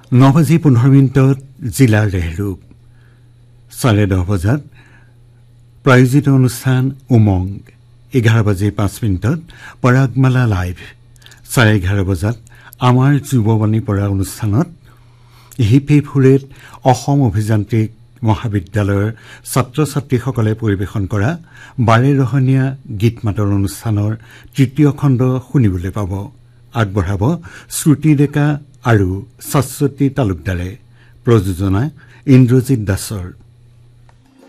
9:15 জিলাৰ ৰেহৰূপ 10:30 বজাত প্ৰায়োজিত অনুষ্ঠান উমংগ 11:05 পৰাগমালা লাইভ 11:30 বজাত আমাৰ যুৱবাণী পৰা অনুষ্ঠানত হিপে ফুৰেট অসম অভিযান্ত্ৰিক মহাবিদ্যালয়ৰ ছাত্ৰ ছাত্ৰীসকলে পৰিৱেশন কৰা বাৰেৰহণীয়া গীত মাতৰ অনুষ্ঠানৰ তৃতীয় খণ্ড শুনিবলৈ পাব আগবঢ়াব শ্ৰুতি ডেকা আৰু শাশ্বতী তালুকদাৰে প্ৰযোজনা ইন্দ্ৰজিৎ দাসৰ